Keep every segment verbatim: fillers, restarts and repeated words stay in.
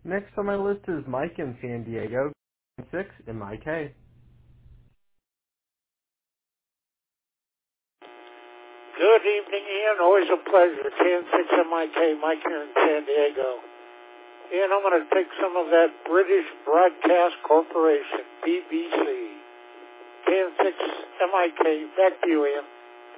Next on my list is Mike in San Diego, six M I K. Good evening, Ian. Always a pleasure. ten six M I K, Mike here in San Diego. Ian, I'm going to take some of that British Broadcast Corporation, B B C. ten six M I K, back to you, Ian.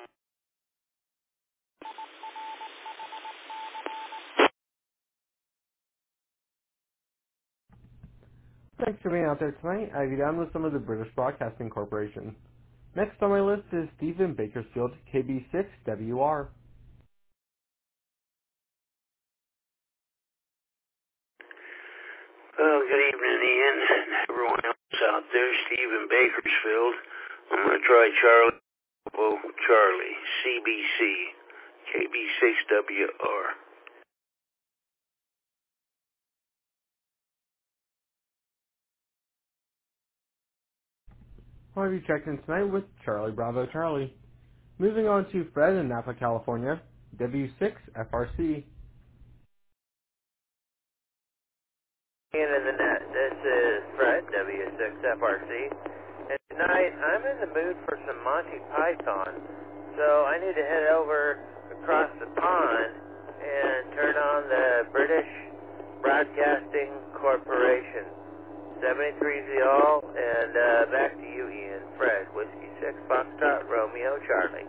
Thanks for being out there tonight. I've been down with some of the British Broadcasting Corporation. Next on my list is Stephen Bakersfield, K B six W R. Well, good evening, Ian, and everyone else out there. Steve in Bakersfield. I'm going to try Charlie. Oh, Charlie. C B C. K B six W R. I'll be checking tonight with Charlie Bravo Charlie. Moving on to Fred in Napa, California, W six F R C. Ian in the net. This is Fred, W six F R C. And tonight, I'm in the mood for some Monty Python. So I need to head over across the pond and turn on the British Broadcasting Corporation. seventy-three Z all, and uh, back to you, Ian. Fred, Whiskey six, Foxtrot, Romeo, Charlie.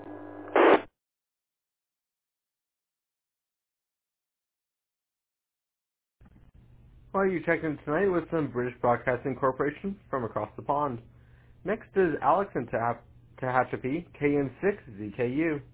While you checking tonight with some British Broadcasting Corporation from across the pond. Next is Alex in Tehachapi, K N six Z K U.